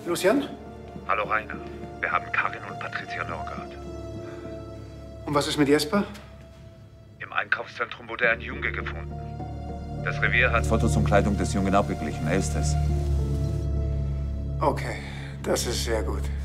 Lucian? Hallo Rainer. Wir haben Karin und Patricia Norgard. Und was ist mit Jesper? Im Einkaufszentrum wurde ein Junge gefunden. Das Revier hat Fotos und Kleidung des Jungen abgeglichen. Er ist es. Okay, das ist sehr gut.